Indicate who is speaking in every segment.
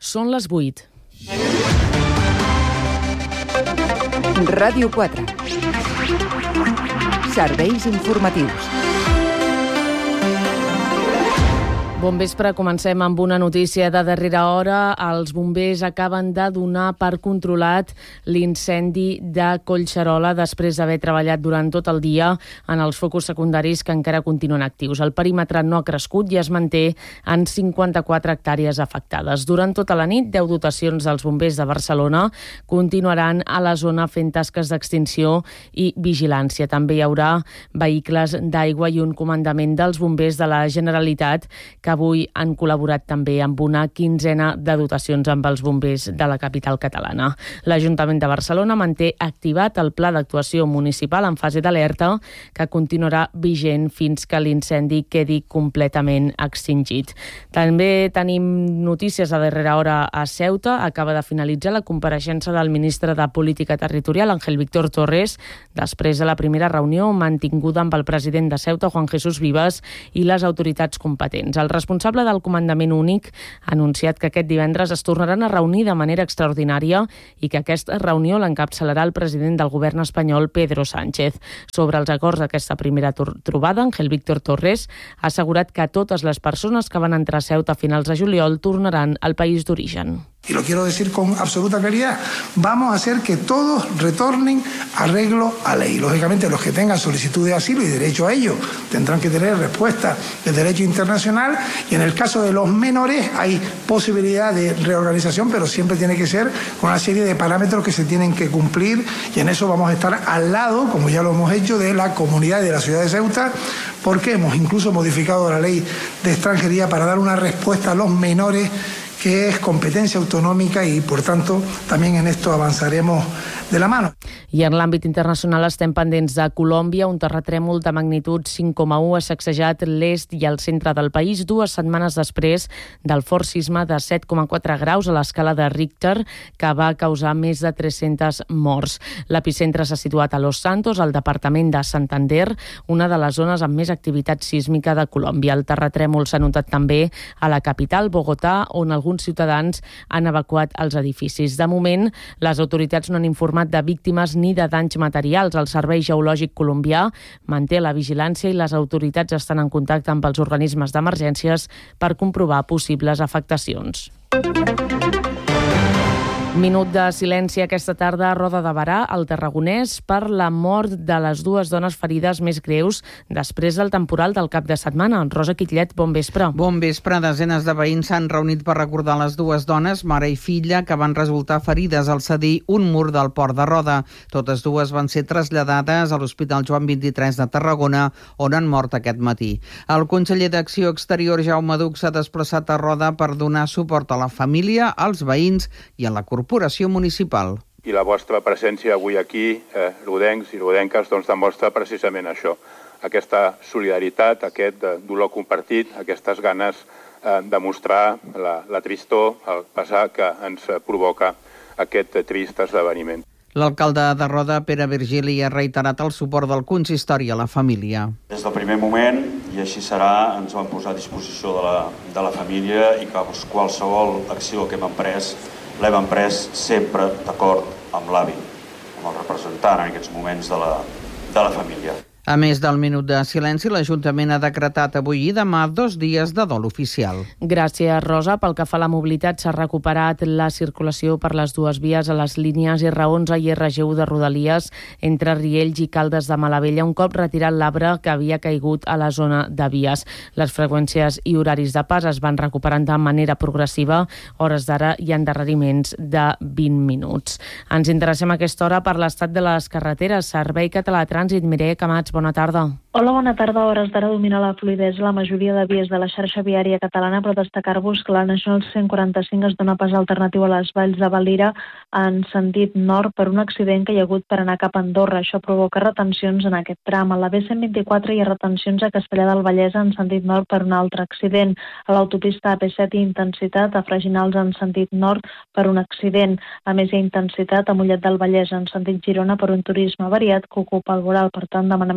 Speaker 1: Són les 8.
Speaker 2: Ràdio 4. Serveis informatius.
Speaker 1: Bon vespre, comencem amb una notícia de darrera hora. Els bombers acaben de donar per controlat l'incendi de Collserola després d'haver treballat durant tot el dia en els focus secundaris que encara continuen actius. El perímetre no ha crescut i es manté en 54 hectàrees afectades. Durant tota la nit, 10 dotacions dels bombers de Barcelona continuaran a la zona fent tasques d'extinció i vigilància. També hi haurà vehicles d'aigua i un comandament dels bombers de la Generalitat que avui han col·laborat també amb una quinzena de dotacions amb els bombers de la capital catalana. L'Ajuntament de Barcelona manté activat el pla d'actuació municipal en fase d'alerta que continuarà vigent fins que l'incendi quedi completament extingit. També tenim notícies a darrera hora a Ceuta. Acaba de finalitzar la compareixença del ministre de Política Territorial, Ángel Víctor Torres, després de la primera reunió mantinguda amb el president de Ceuta, Juan Jesús Vivas, i les autoritats competents. El responsable del comandament únic ha anunciat que aquest divendres es tornaran a reunir de manera extraordinària i que aquesta reunió l'encapçalarà el president del govern espanyol, Pedro Sánchez. Sobre els acords d'aquesta primera trobada, Ángel Víctor Torres ha assegurat que totes les persones que van entrar a Ceuta a finals de juliol tornaran al país d'origen.
Speaker 3: Y lo quiero decir con absoluta claridad, vamos a hacer que todos retornen arreglo a ley. Lógicamente los que tengan solicitud de asilo y derecho a ello tendrán que tener respuesta de derecho internacional y en el caso de los menores hay posibilidad de reorganización, pero siempre tiene que ser con una serie de parámetros que se tienen que cumplir y en eso vamos a estar al lado, como ya lo hemos hecho, de la comunidad de la ciudad de Ceuta, porque hemos incluso modificado la ley de extranjería para dar una respuesta a los menores que es competencia autonòmica i, per tant, també en esto avançaremos de la mano.
Speaker 1: I en l'àmbit internacional estem pendents de Colòmbia. Un terratrèmol de magnitud 5,1 ha sacsejat l'est i el centre del país 2 setmanes després del fort sisme de 7,4 graus a l'escala de Richter que va causar més de 300 morts. L'epicentre s'ha situat a Los Santos, al departament de Santander, una de les zones amb més activitat sísmica de Colòmbia. El terratrèmol s'ha notat també a la capital, Bogotà, on alguns ciutadans han evacuat els edificis. De moment, les autoritats no han informat de víctimes ni de danys materials. El Servei Geològic colombià manté la vigilància i les autoritats estan en contacte amb els organismes d'emergències per comprovar possibles afectacions. Minut de silenci aquesta tarda a Roda de Berà, al Tarragonès, per la mort de les dues dones ferides més greus després del temporal del cap de setmana. Rosa Quitllet, bon vespre.
Speaker 4: Bon vespre. Desenes de veïns s'han reunit per recordar les dues dones, mare i filla, que van resultar ferides al cedir un mur del Port de Roda. Totes dues van ser traslladades a l'Hospital Joan 23 de Tarragona, on han mort aquest matí. El conseller d'Acció Exterior, Jaume Duch, s'ha desplaçat a Roda per donar suport a la família, als veïns i a la corporació municipal.
Speaker 5: I la vostra presència avui aquí, rodencs i rodenques, doncs demostra precisament això, aquesta solidaritat, aquest dolor compartit, aquestes ganes de mostrar la tristor, el pesar que ens provoca aquest trist esdeveniment.
Speaker 4: L'alcalde de Roda, Pere Virgili, ha reiterat el suport del consistori a la família.
Speaker 6: Des del primer moment, i així serà, ens vam posar a disposició de la família i que qualsevol acció que hem emprès l'hem emprès sempre d'acord amb l'avi, amb el representant en aquests moments de la família.
Speaker 4: A més del minut de silenci, l'Ajuntament ha decretat avui i demà 2 dies de dol oficial.
Speaker 1: Gràcies, Rosa. Pel que fa a la mobilitat, s'ha recuperat la circulació per les dues vies a les línies R11 i R1 de Rodalies entre Riells i Caldes de Malavella, un cop retirat l'arbre que havia caigut a la zona de vies. Les freqüències i horaris de pas es van recuperant de manera progressiva. Hores d'ara hi ha endarreriments de 20 minuts. Ens interessem a aquesta hora per l'estat de les carreteres. Servei Català de Trànsit, Mireia Camats, bona tarda.
Speaker 7: Hola, bona tarda. A hores d'ara domina la fluïdesa la majoria de vies de la xarxa viària catalana, però destacar-vos que la Nacional 145 es dona pas alternatiu a les Valls de Valira en sentit nord per un accident que hi ha hagut per anar cap a Andorra. Això provoca retencions en aquest tram. A la B124 hi ha retencions a Castellar del Vallès en sentit nord per un altre accident. A l'autopista AP7 hi ha intensitat a Freginals en sentit nord per un accident. A més, hi ha intensitat a Mollet del Vallès en sentit Girona per un turisme variat que ocupa el voral. Per tant, demanem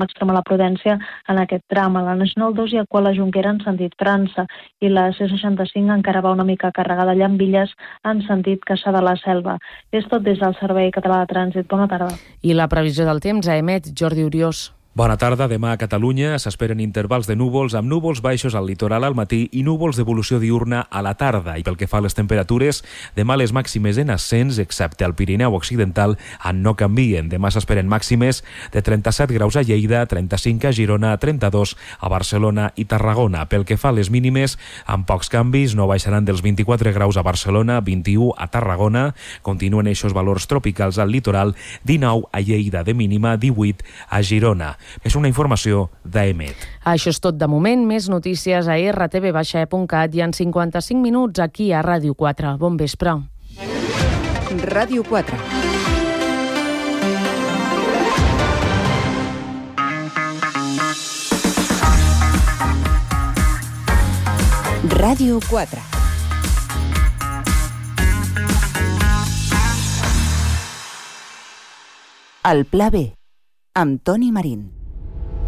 Speaker 7: extrema la prudència en aquest tram. A la Nacional 2 hi ha cua a la Jonquera en sentit França i la C65 encara va una mica carregada a Llambilles en sentit Cassà de la Selva. És tot des del Servei Català de Trànsit. Bona tarda.
Speaker 1: I la previsió del temps a Emet, Jordi Oriós.
Speaker 8: Bona tarda. Demà a Catalunya s'esperen intervals de núvols amb núvols baixos al litoral al matí i núvols d'evolució diurna a la tarda. I pel que fa a les temperatures, demà les màximes en ascens, excepte al Pirineu Occidental, no canvien. Demà s'esperen màximes de 37 graus a Lleida, 35 a Girona, 32 a Barcelona i Tarragona. Pel que fa a les mínimes, amb pocs canvis, no baixaran dels 24 graus a Barcelona, 21 a Tarragona, continuen eixos valors tropicals al litoral, 19 a Lleida de mínima, 18 a Girona. És una informació d'Emet.
Speaker 1: Això és tot de moment. Més notícies a rtv-e.cat i en 55 minuts aquí a Ràdio 4. Bon vespre.
Speaker 2: Ràdio 4. Ràdio 4. El Pla B, amb Toni Marín.